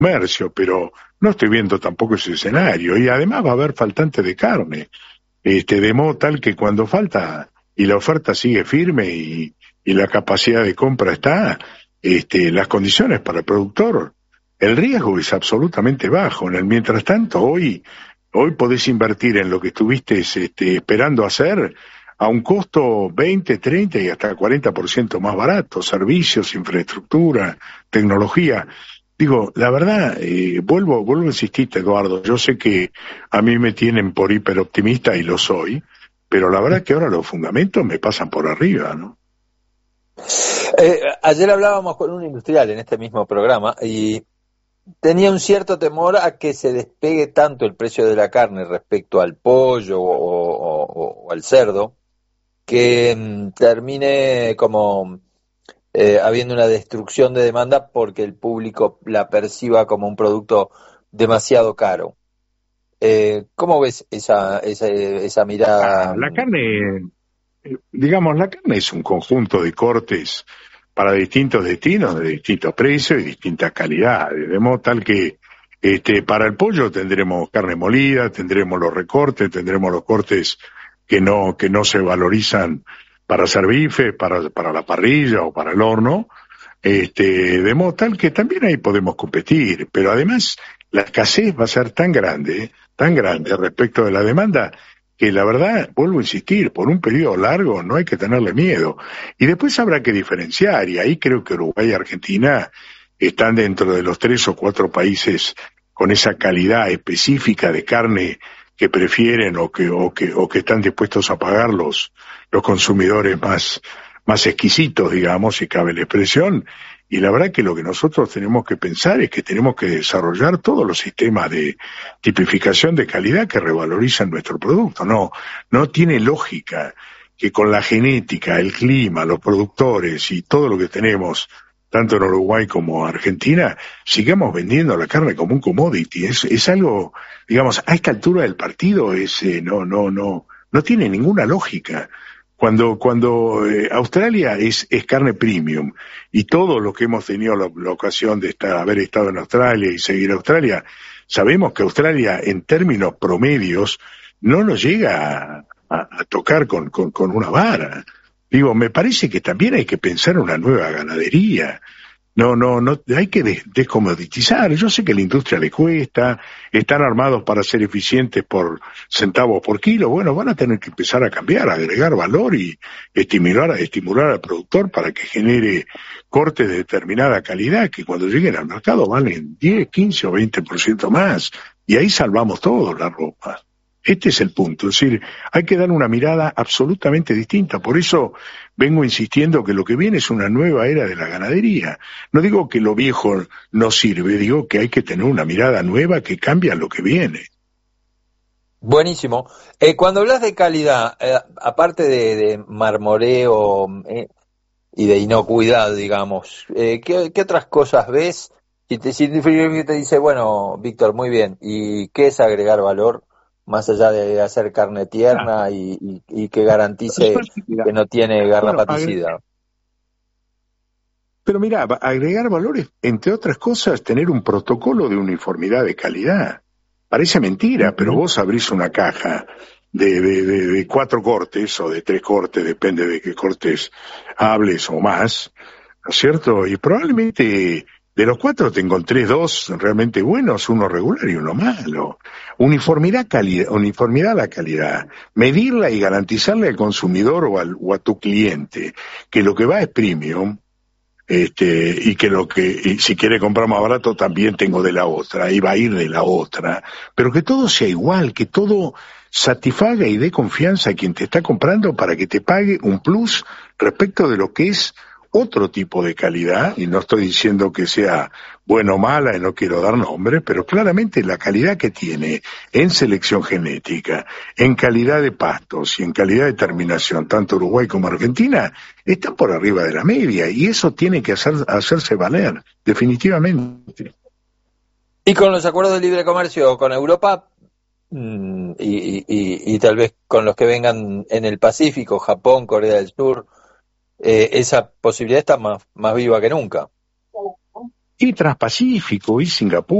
comercio, pero no estoy viendo tampoco ese escenario. Y además va a haber faltante de carne, de modo tal que cuando falta y la oferta sigue firme y la capacidad de compra está, las condiciones para el productor, el riesgo es absolutamente bajo. En el mientras tanto, hoy podés invertir en lo que estuviste esperando hacer a un costo 20, 30 y hasta 40% más barato, servicios, infraestructura, tecnología. Digo, la verdad, vuelvo a insistir, Eduardo, yo sé que a mí me tienen por hiperoptimista y lo soy, pero la verdad que ahora los fundamentos me pasan por arriba, ¿no? Ayer hablábamos con un industrial en este mismo programa y tenía un cierto temor a que se despegue tanto el precio de la carne respecto al pollo o al cerdo, que termine como habiendo una destrucción de demanda porque el público la perciba como un producto demasiado caro. ¿Cómo ves esa mirada? La carne, digamos, la carne es un conjunto de cortes para distintos destinos, de distintos precios y distintas calidades, de modo tal que para el pollo tendremos carne molida, tendremos los recortes, tendremos los cortes que no se valorizan para hacer bife, para la parrilla o para el horno, de modo tal que también ahí podemos competir, pero además la escasez va a ser tan grande respecto de la demanda, que la verdad, vuelvo a insistir, por un periodo largo no hay que tenerle miedo. Y después habrá que diferenciar, y ahí creo que Uruguay y Argentina están dentro de los 3 o 4 países con esa calidad específica de carne que prefieren o que están dispuestos a pagar los consumidores más exquisitos, digamos, si cabe la expresión. Y la verdad que lo que nosotros tenemos que pensar es que tenemos que desarrollar todos los sistemas de tipificación de calidad que revalorizan nuestro producto. No tiene lógica que con la genética, el clima, los productores y todo lo que tenemos, tanto en Uruguay como Argentina, sigamos vendiendo la carne como un commodity. Es algo, digamos, a esta altura del partido no tiene ninguna lógica. Cuando Australia es carne premium, y todos los que hemos tenido la ocasión de haber estado en Australia y seguir a Australia, sabemos que Australia en términos promedios no nos llega a tocar con una vara. Digo, me parece que también hay que pensar en una nueva ganadería. No, hay que descomoditizar. Yo sé que a la industria le cuesta, están armados para ser eficientes por centavos por kilo. Bueno, van a tener que empezar a cambiar, a agregar valor y estimular al productor para que genere cortes de determinada calidad que cuando lleguen al mercado valen 10, 15 o 20% más. Y ahí salvamos todos la ropa. Este es el punto, es decir, hay que dar una mirada absolutamente distinta. Por eso vengo insistiendo que lo que viene es una nueva era de la ganadería. No digo que lo viejo no sirve, digo que hay que tener una mirada nueva que cambia lo que viene. Buenísimo. Cuando hablas de calidad, aparte de marmoreo y de inocuidad, digamos, ¿qué otras cosas ves? Si te dice, bueno, Víctor, muy bien, ¿y qué es agregar valor? Más allá de hacer carne tierna y que garantice que no tiene garrapaticida. Pero mira, agregar valores, entre otras cosas, tener un protocolo de uniformidad de calidad. Parece mentira, pero vos abrís una caja de 4 cortes o de 3 cortes, depende de qué cortes hables o más, ¿no es cierto? Y probablemente de los 4 te encontré 2 realmente buenos, uno regular y uno malo. Uniformidad a la calidad, medirla y garantizarle al consumidor o a tu cliente que lo que va es premium, y que si quiere comprar más barato también tengo de la otra, y va a ir de la otra, pero que todo sea igual, que todo satisfaga y dé confianza a quien te está comprando para que te pague un plus respecto de lo que es otro tipo de calidad, y no estoy diciendo que sea buena o mala, y no quiero dar nombres, pero claramente la calidad que tiene en selección genética, en calidad de pastos y en calidad de terminación, tanto Uruguay como Argentina, están por arriba de la media, y eso tiene que hacerse valer, definitivamente. Y con los acuerdos de libre comercio con Europa, y tal vez con los que vengan en el Pacífico, Japón, Corea del Sur, esa posibilidad está más viva que nunca. y Transpacífico, y Singapur.